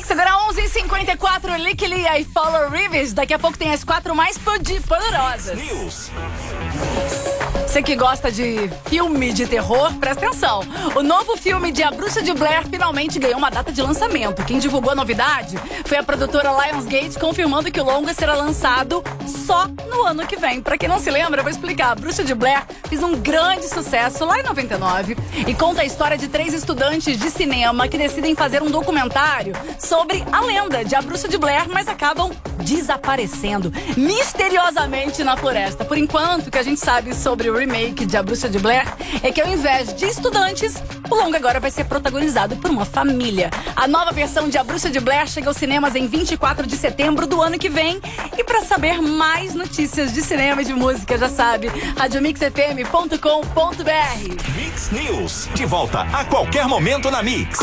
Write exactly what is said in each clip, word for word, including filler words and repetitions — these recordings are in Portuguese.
Mix, agora onze e cinquenta e quatro, Lick Lia e Follow Rivers. Daqui a pouco tem as quatro mais poderosas. News. Você que gosta de filme de terror, presta atenção. O novo filme de A Bruxa de Blair finalmente ganhou uma data de lançamento. Quem divulgou a novidade foi a produtora Lionsgate, confirmando que o longa será lançado só no ano que vem. Pra quem não se lembra, eu vou explicar. A Bruxa de Blair fez um grande sucesso lá em noventa e nove e conta a história de três estudantes de cinema que decidem fazer um documentário sobre a lenda de A Bruxa de Blair, mas acabam desaparecendo misteriosamente na floresta. Por enquanto, o que a gente sabe sobre o remake de A Bruxa de Blair é que, ao invés de estudantes, o longa agora vai ser protagonizado por uma família. A nova versão de A Bruxa de Blair chega aos cinemas em vinte e quatro de setembro do ano que vem. E para saber mais notícias de cinema e de música, já sabe, rádio mix f m ponto com ponto b r. Mix News, de volta a qualquer momento na Mix.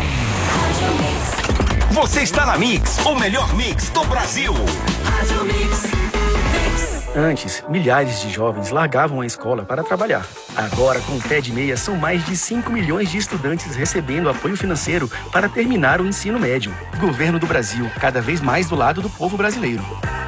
Você está na Mix, o melhor mix do Brasil. Rádio Mix. Antes, milhares de jovens largavam a escola para trabalhar. Agora, com o Pé de Meia, são mais de cinco milhões de estudantes recebendo apoio financeiro para terminar o ensino médio. Governo do Brasil, cada vez mais do lado do povo brasileiro.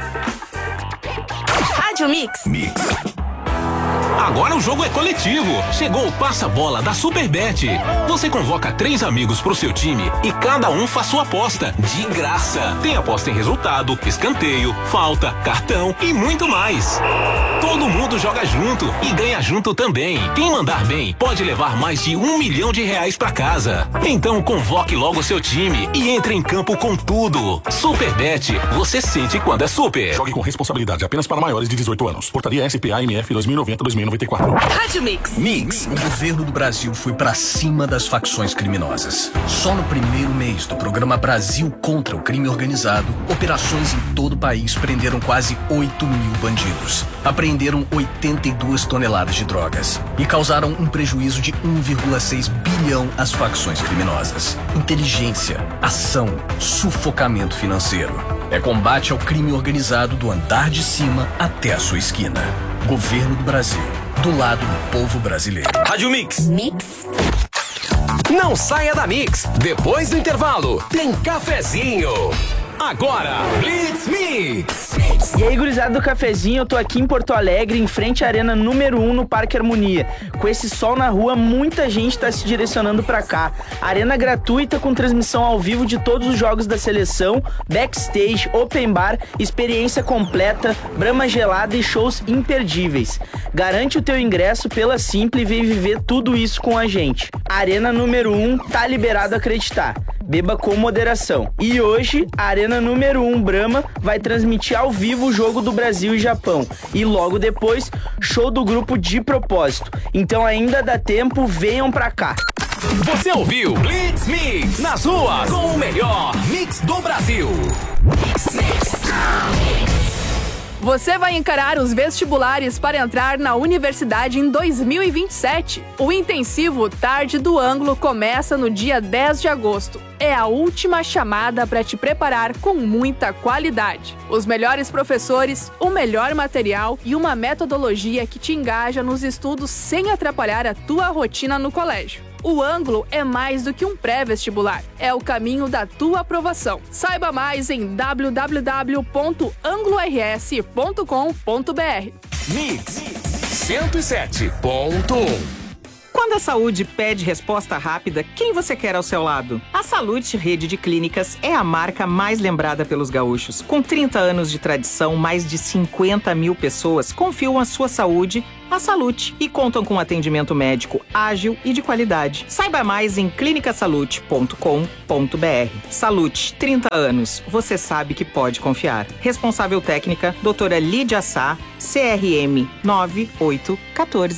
Rádio Mix. Mix. Agora o jogo é coletivo. Chegou o passa-bola da Superbet. Você convoca três amigos pro seu time e cada um faz sua aposta de graça. Tem aposta em resultado, escanteio, falta, cartão e muito mais. Todo mundo joga junto e ganha junto também. Quem mandar bem pode levar mais de um milhão de reais pra casa. Então convoque logo seu time e entre em campo com tudo. Superbet, você sente quando é super. Jogue com responsabilidade apenas para maiores de dezoito anos. Portaria S P A M F dois mil e noventa a dois mil e noventa e quatro. Rádio Mix. Mix. O governo do Brasil foi pra cima das facções criminosas. Só no primeiro mês do programa Brasil contra o Crime Organizado, operações em todo o país prenderam quase oito mil bandidos. Apreenderam oitenta e duas toneladas de drogas e causaram um prejuízo de um vírgula seis bilhão às facções criminosas. Inteligência, ação, sufocamento financeiro. É combate ao crime organizado do andar de cima até a sua esquina. Governo do Brasil, do lado do povo brasileiro. Rádio Mix. Mix. Não saia da Mix. Depois do intervalo, tem cafezinho. Agora, Blitz Mix. E aí, gurizada do cafezinho, eu tô aqui em Porto Alegre, em frente à arena número um no Parque Harmonia. Com esse sol na rua, muita gente tá se direcionando pra cá. Arena gratuita com transmissão ao vivo de todos os jogos da seleção, backstage, open bar, experiência completa, brama gelada e shows imperdíveis. Garante o teu ingresso pela Simple e vem viver tudo isso com a gente. Arena número um, tá liberado acreditar. Beba com moderação. E hoje, a Arena número um Brahma vai transmitir ao vivo o jogo do Brasil e Japão. E logo depois, show do grupo De Propósito. Então ainda dá tempo, venham pra cá. Você ouviu Blitz Mix nas ruas com o melhor mix do Brasil. Mix, mix. Você vai encarar os vestibulares para entrar na universidade em dois mil e vinte e sete. O intensivo Tarde do Ângulo começa no dia dez de agosto. É a última chamada para te preparar com muita qualidade. Os melhores professores, o melhor material e uma metodologia que te engaja nos estudos sem atrapalhar a tua rotina no colégio. O Ângulo é mais do que um pré-vestibular. É o caminho da tua aprovação. Saiba mais em w w w ponto ângulo r s ponto com ponto b r. Mix cento e sete ponto um. Quando a saúde pede resposta rápida, quem você quer ao seu lado? A Salute Rede de Clínicas é a marca mais lembrada pelos gaúchos. Com trinta anos de tradição, mais de cinquenta mil pessoas confiam a sua saúde à Salute e contam com atendimento médico ágil e de qualidade. Saiba mais em clinica salute ponto com ponto b r. Salute, trinta anos. Você sabe que pode confiar. Responsável técnica, doutora Lídia Sá, C R M nove oito um quatro.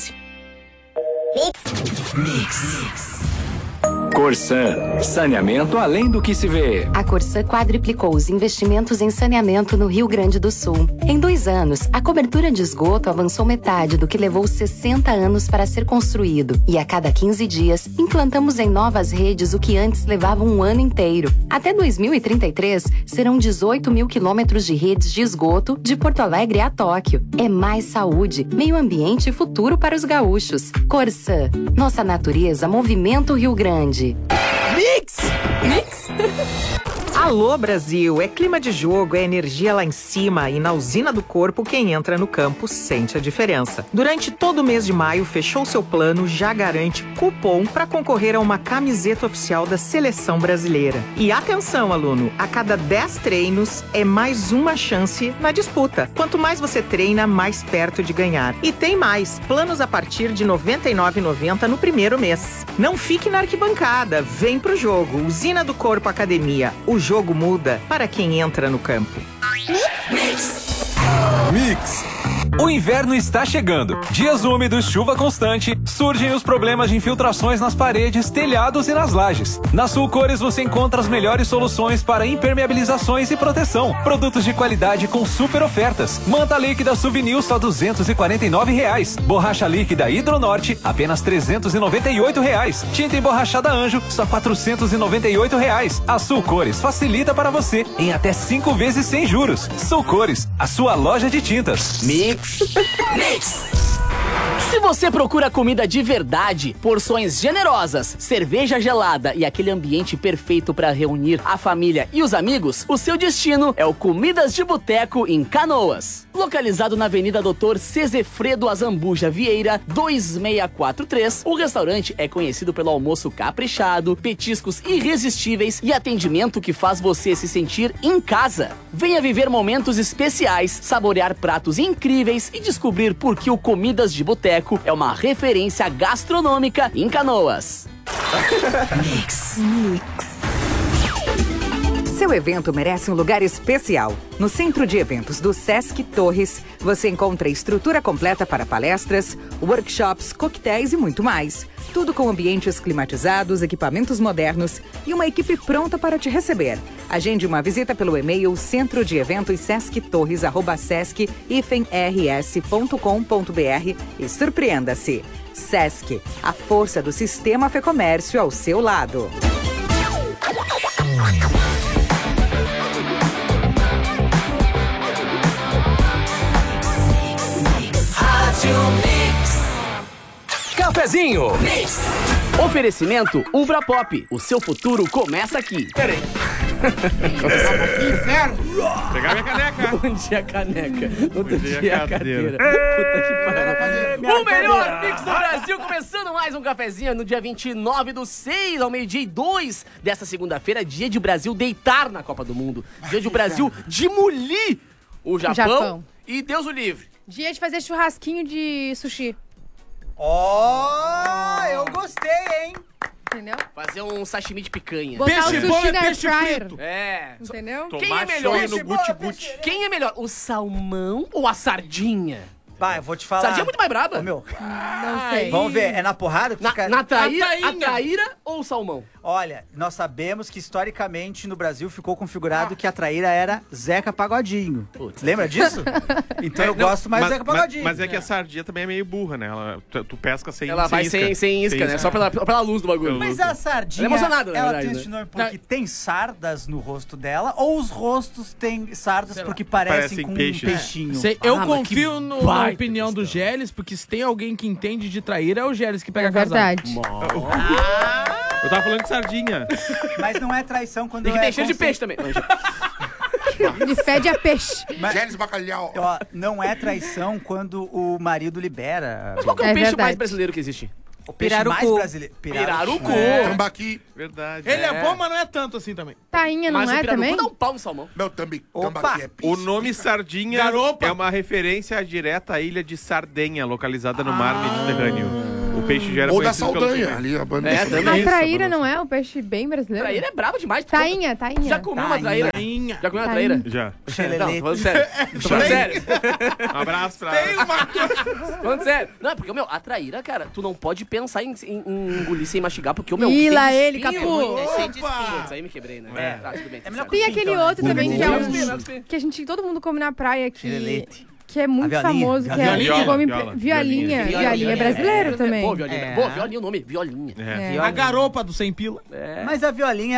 Mix. Mix. Corsan, saneamento além do que se vê. A Corsan quadriplicou os investimentos em saneamento no Rio Grande do Sul. Em dois anos, a cobertura de esgoto avançou metade do que levou sessenta anos para ser construído. E a cada quinze dias, implantamos em novas redes o que antes levava um ano inteiro. Até dois mil e trinta e três, serão dezoito mil quilômetros de redes de esgoto de Porto Alegre a Tóquio. É mais saúde, meio ambiente e futuro para os gaúchos. Corsan, nossa natureza, movimento Rio Grande. Mix! Mix! Alô, Brasil! É clima de jogo, é energia lá em cima e na usina do corpo quem entra no campo sente a diferença. Durante todo o mês de maio, fechou seu plano, já garante cupom para concorrer a uma camiseta oficial da Seleção Brasileira. E atenção, aluno! A cada dez treinos é mais uma chance na disputa. Quanto mais você treina, mais perto de ganhar. E tem mais, planos a partir de noventa e nove reais e noventa centavos no primeiro mês. Não fique na arquibancada, vem pro jogo. Usina do Corpo Academia. O jogo muda para quem entra no campo. Mix. Mix. O inverno está chegando. Dias úmidos, chuva constante, surgem os problemas de infiltrações nas paredes, telhados e nas lajes. Na Sulcores você encontra as melhores soluções para impermeabilizações e proteção. Produtos de qualidade com super ofertas. Manta líquida Souvenir só duzentos e quarenta e nove reais. Borracha líquida Hidronorte apenas trezentos e noventa e oito reais. Tinta emborrachada Anjo só quatrocentos e noventa e oito reais. A Sulcores facilita para você em até cinco vezes sem juros. Sulcores, a sua loja de tintas. Mix. Mix. Se você procura comida de verdade, porções generosas, cerveja gelada e aquele ambiente perfeito para reunir a família e os amigos, o seu destino é o Comidas de Boteco em Canoas. Localizado na Avenida doutor Cezefredo Azambuja Vieira, dois seis quatro três, o restaurante é conhecido pelo almoço caprichado, petiscos irresistíveis e atendimento que faz você se sentir em casa. Venha viver momentos especiais, saborear pratos incríveis e descobrir por que o Comidas de Boteco é uma referência gastronômica em Canoas. Mix. Mix. Seu evento merece um lugar especial. No Centro de Eventos do Sesc Torres, você encontra estrutura completa para palestras, workshops, coquetéis e muito mais. Tudo com ambientes climatizados, equipamentos modernos e uma equipe pronta para te receber. Agende uma visita pelo e-mail centro de eventos sesc torres arroba sesc r s ponto com ponto b r e surpreenda-se. Sesc, a força do sistema Fecomércio ao seu lado. Cafezinho. Mix. Oferecimento Umbra Pop. O seu futuro começa aqui. Peraí. Inferno. Pegar minha caneca. Um dia caneca. Outro dia, dia a cadeira. cadeira. Puta que pariu. O melhor cadeira. Mix do Brasil. Começando mais um cafezinho no dia vinte e nove do seis, ao meio-dia e dois dessa segunda-feira. Dia de Brasil deitar na Copa do Mundo. Dia de o Brasil demolir o Japão. Japão. E Deus o livre. Dia de fazer churrasquinho de sushi. Ó, oh, eu gostei, hein? Entendeu? Fazer um sashimi de picanha. Botar peixe o sushi bom na air fryer. Frito. É. Entendeu? Quem é melhor? No guti -guti. Quem é melhor? O salmão ou a sardinha? Vai, eu vou te falar. Sardinha é muito mais braba. Ô, meu. Não sei. Vamos ver, é na porrada que na, fica... Na traíra, a traíra ou o salmão? Olha, nós sabemos que historicamente no Brasil ficou configurado ah. que a traíra era Zeca Pagodinho. Putz, Lembra disso? Então é, eu não, gosto mais mas, do Zeca Pagodinho. Mas, mas é que a sardinha também é meio burra, né? Ela, tu, tu pesca sem, ela sem vai isca. Sem, sem isca, sem né? Isca. Só pela, pela luz do bagulho. Mas a sardinha, ela é emocionada, ela verdade, tem né? esse nome porque não. tem sardas no rosto dela, ou os rostos têm sardas porque parecem, parecem com peixe, um peixinho? Sei, eu ah, confio no, na opinião do Gélis, porque se tem alguém que entende de traíra, é o Gélis que pega é a casal. Verdade. Ah. Eu tava falando de sardinha. Mas não é traição quando tem que é deixar de peixe também. Ele fede a peixe. Gélis Bacalhau. Ó, não é traição quando o marido libera. Mas qual que é o é peixe verdade. mais brasileiro que existe? O peixe Pirarucu. mais brasileiro. Pirarucu. É. Tambaqui. Verdade. Ele é. é bom, mas não é tanto assim também. Tainha não mas é também? Dá um pau no salmão. Meu, tambi, tambaqui é peixe. O nome sardinha Garopa. é uma referência direta à ilha de Sardenha, localizada no ah. mar Mediterrâneo. O peixe já era Ou da Saldanha, ali a banda. É, também. A traíra não é um peixe bem brasileiro? Traíra é braba demais. Tainha, tainha. Já comeu uma traíra? Tainha. Já comeu uma traíra? Já. Não, tô falando sério. Tô falando sério. Um abraço pra... Tem uma coisa. Falando sério. Não, é porque, meu, a traíra, cara, tu não pode pensar em, em, em engolir sem mastigar, porque o meu... Ih, lá ele, Capu. É cheio de espinho. Isso aí me quebrei, né? É. Tá, tudo bem. É tem aquele então, outro né? também, que é um... Que a gente, todo mundo come na praia, que... Que é muito famoso, que é viola, come viola, violinha. Violinha é brasileiro é, também. Pô, violinha. É. Pô, violinha o nome, violinha. É. É. A garopa do sem pila. É. Mas a violinha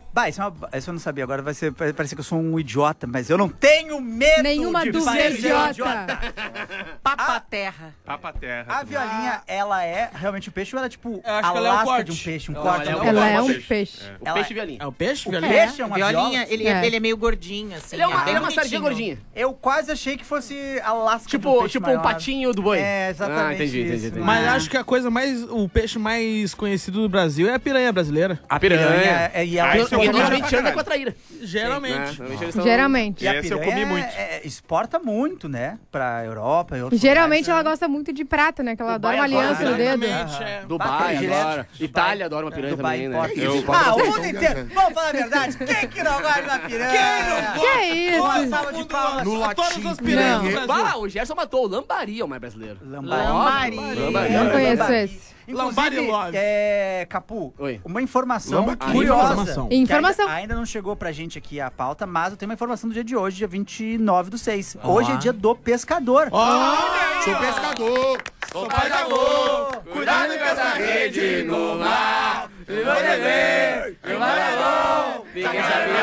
Bah, isso, é uma, isso eu não sabia. Agora vai ser, vai parecer que eu sou um idiota, mas eu não tenho medo Nenhuma de dúvida, parecer idiota. idiota. Papa terra. Papa terra. A violinha, ela é realmente um peixe ou ela é tipo Eu acho a que ela é um lasca corte. de um peixe? Um Ela corte? é um Ela é um peixe. peixe. É. O Ela- peixe violinha. É o peixe, O violinha? peixe é uma Violinha, viola? ele, É. ele é meio gordinho, assim. Ele é uma, bem ele é uma sardinha bonitinho. gordinha. Eu quase achei que fosse a lasca de um Tipo, peixe tipo um maior. patinho do boi. É, exatamente Ah, entendi, entendi, isso. entendi. Mas Ah. acho que a coisa mais... O peixe mais conhecido do Brasil é a piranha brasileira. A piranha. piranha é- e ela- Ah, isso eu E gosto normalmente pra anda com caralho. a traíra. Geralmente. Né? Normalmente eles são- Geralmente. E a Esse eu piranha comi muito. é- é- exporta muito, né? Pra Europa e outros Geralmente lugares, ela né? gosta muito de prata, né? Que ela adora Dubai uma aliança no adora, dedo. Exatamente, é. Dubai Bacana, adora. direto. Itália adora uma piranha Dubai também, né? importa. Eu- Ah, o mundo inteiro. Vamos falar a verdade. Quem que não gosta da piranha? Que é Uma isso? salva de palmas. No Todas latim. as piranhas do Não. Brasil. Ah, o Gerson matou. O Lambari é o mais brasileiro. Lambari. Lambari. Eu não conheço Lambari. esse. Lambari Inclusive, Love. é, Capu, Oi. uma informação Lambari. curiosa. Informação. que Informação. Ainda, ainda não chegou pra gente aqui a pauta, mas eu tenho uma informação do dia de hoje, dia vinte e nove do seis. Hoje é dia do pescador. Sou pescador. Sou pai da amor. Cuidado com essa rede no mar. E você vê, que o mar é bom. Ninguém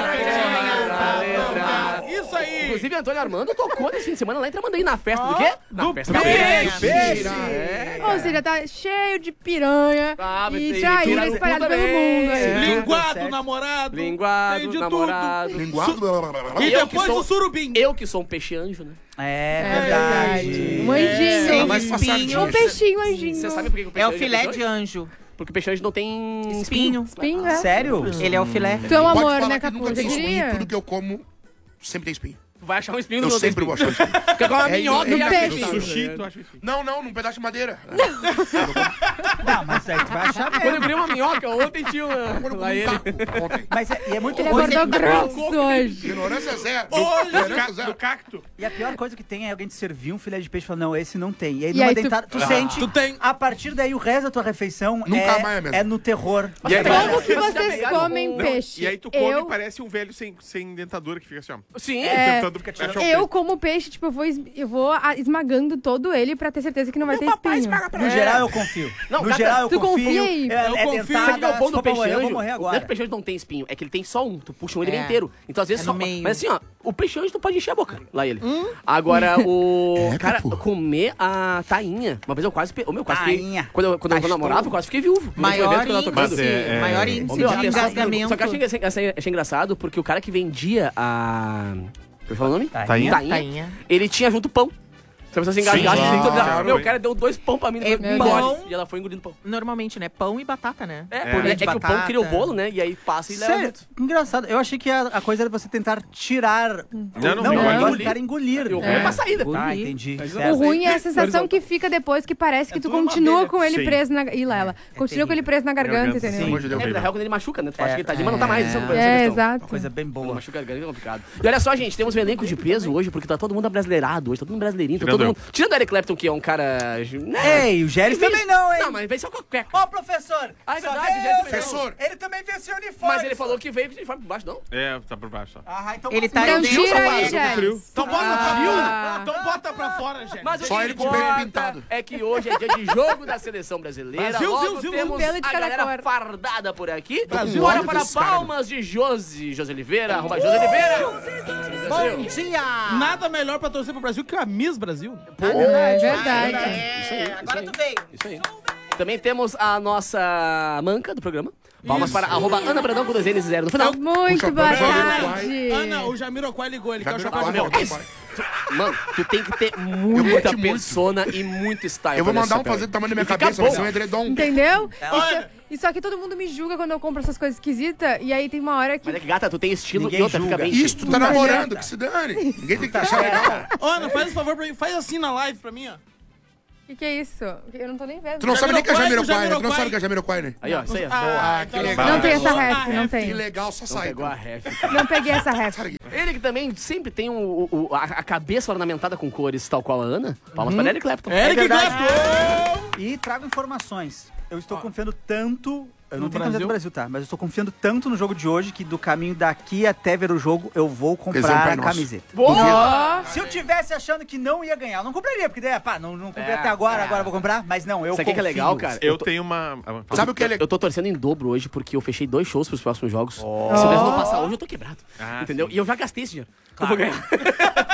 sabia. Isso aí. Inclusive, Antônio Armando tocou nesse fim de semana lá em Tramandaí na festa do quê? Na Do festa da peixe. peixe. É. Ou seja, tá cheio de piranha Ah, mas e tem traíra tudo espalhada também. pelo mundo. aí. É. Linguado, certo. namorado. Linguado, tem de namorado. Linguado. E Eu que depois sou- o surubim. Eu que sou um peixe anjo, né? É É verdade. verdade. Um anjinho. Sem mais espinho. Um peixinho, um anjinho. Você sabe por que o peixe É o anjo filé peixe de anjo? anjo. Porque o peixe anjo não tem Espinho. Espinho, é. Sério? Ele é o filé. Tu é um Pode amor, falar né, que Capu? nunca Você tem espinho. diria? Tudo que eu como sempre tem espinho. Vai achar um espinho Eu no sempre vou achar espinho. Fica com uma É, minhoca eu- e eu- acha eu- espinho. Sushi, tu acha isso? Não, não, num pedaço de madeira. Não, mas aí tu vai achar Quando eu mesmo. criei uma minhoca, ontem tinha uma... Quando eu Lá comi um ele. taco ontem. Mas é, e é muito Ele ruim. acordou grosso hoje. Ignorância zero. Olha, Ignorância do zero. cacto. E a pior coisa que tem é alguém te servir um filé de peixe e falar, não, esse não tem. E aí, E numa aí tu- dentada, tu, Ah. sente, Tu tem. a partir daí o resto da tua refeição Nunca é, mais é mesmo. é no terror. E aí, Como que Vocês já vocês pegaram comem um- peixe? E aí tu come eu, e parece um velho sem, sem dentadura que fica assim, ó. Sim. É, Tentando achar o eu peixe. como peixe, tipo, eu vou, es- eu vou ah, esmagando todo ele pra ter certeza que não vai ter espinho. No geral, eu confio. Não, no Cata, geral, eu tu confio. confia aí? É, Eu é confio. dentada, Sabe que é o bom se do for pra peixe morrer, eu anjo? vou morrer Não é agora. que o peixe anjo não tem espinho, é que ele tem só um. Tu puxa um, ele vem É. inteiro. Então, às vezes, É só... no meio. Mas assim, ó, o peixe anjo tu pode encher a boca. Lá ele. Agora, o... É, Cara, Capu. comer a tainha. Uma vez eu quase... Pe... Ô, meu, quase Tainha. fiquei... Quando eu, quando eu Pastor. namorava, eu quase fiquei viúvo. No Maior evento que eu tava tocando. índice, é- maior é- índice Ô, meu, de a pessoa- engasgamento. Só que eu achei, achei, achei engraçado porque o cara que vendia a... Como é o nome? Tainha. Tainha. Ele tinha junto pão. Se a pessoa se engasgasse, Sim, assim, todo- claro, meu, hein. o cara deu dois pão pra mim, É foi bom. mole, e ela foi engolindo pão. Normalmente, né? Pão e batata, né? É, Purê é, de é que o pão batata. cria o bolo, né? E aí passa e leva Sério, junto. engraçado. Eu achei que a, a coisa era você tentar tirar. Não, não, não, não, eu gosto engolir. de cara engolir. Eu É. é. pra sair depois. Ah, Engolir. entendi. Mas certo. O ruim é a sensação que fica depois que parece que tu tudo uma continua abelha. com ele Sim. preso na... Ih, Lela. Continua com ele preso na garganta, Garganta, entendeu? Pelo amor de É, Deus. na real, quando ele machuca, né? Tu acha É, que ele tá de, mas não tá mais. Isso é, uma- essa É, questão. Uma exato. coisa bem Quando boa. machuca a garganta é complicado. E olha só, gente, temos um elenco de peso hoje, porque tá todo mundo abrasileirado hoje, tá todo mundo brasileirinho, tá Tirando todo eu. mundo... Tirando o Eric Clapton, que é um cara... Né? Ei, o Gélis também não, hein? Não, mas vem só com a cueca. Ó, professor! Ah, é só verdade, veio- Gélis também Professor. Ele também veio sem uniforme. Mas ele falou que veio com o uniforme por baixo, não? É, tá por baixo só. Ah, então Ele tá Não em tira dentro, aí, rapaz. Gélis. Então bota Ah. pra fora. Então bota pra fora, gente. Mas o Só que ele com o peito importa pintado. é que hoje é dia de jogo da seleção brasileira. Brasil, Logo Zil, Zil, temos pelo de a cada galera cor. fardada por aqui. Brasil, Bora olha para desse cara, palmas de Josi, José Oliveira, arroba José Oliveira. Bom dia! Nada melhor pra torcer pro Brasil que a Miss Brasil. É verdade. Isso aí, Agora isso tu aí. veio. Isso aí. Também temos a nossa manca do programa. Palmas para arroba Ana Brandão com dois N's e zero no final. Muito boa tarde. Ana, o Jamiroquai ligou, ele quer o chapéu de Jamiroquai, volta. meu pai. Mano, tu tem que ter Eu muita curti muito. persona e muito style. Eu vou pra esse mandar um chapéu fazer aí. do tamanho da minha E fica cabeça, bom. vai ser um edredom. Entendeu? Olha. Isso, isso aqui todo mundo me julga quando eu compro essas coisas esquisitas. E aí tem uma hora que... Mas é que, gata, tu tem estilo Ninguém e outra fica julga. bem Isso, chique. tu tá namorando, que se dane. Ninguém tem que achar legal. Ana, faz um favor pra mim, faz assim na live pra mim, ó. O que, que é isso? Eu não tô nem vendo. Tu não sabe nem que é Jamiroquai, Jamiroquai, né? Tu não Jamiroquai. sabe que é Jamiroquai, né? Aí, ó, isso aí, ó. Ah, que legal. Não tem essa Ah, ref, não Que tem. legal, só Não sai. pegou a ref. Não peguei essa ref. Ele que também sempre tem o, o- a, a cabeça ornamentada com cores, tal qual a Ana. Palmas para Eric Clapton. Eric verdade. Clapton! E trago informações. Eu estou confiando tanto Eu não tenho camiseta do Brasil, tá? Mas eu tô confiando tanto no jogo de hoje que do caminho daqui até ver o jogo, eu vou comprar a camiseta. Boa! Se eu tivesse achando que não ia ganhar, eu não compraria, porque daí, pá, não, não comprei É, até agora, é. agora eu vou comprar. Mas não, eu Sabe o que é legal, cara? Eu tenho uma... Sabe o que é legal? Eu tô torcendo em dobro hoje porque eu fechei dois shows pros próximos jogos. Se o Brasil não passar hoje, eu tô quebrado. Ah, entendeu? sim. E eu já gastei esse dinheiro. Eu vou ganhar.